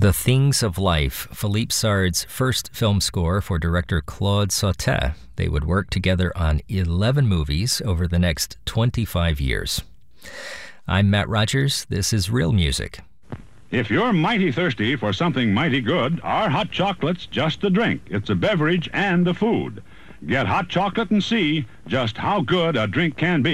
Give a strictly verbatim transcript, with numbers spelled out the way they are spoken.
The Things of Life, Philippe Sard's first film score for director Claude Sautet. They would work together on eleven movies over the next twenty-five years. I'm Matt Rogers. This is Real Music. If you're mighty thirsty for something mighty good, our hot chocolate's just a drink. It's a beverage and a food. Get hot chocolate and see just how good a drink can be.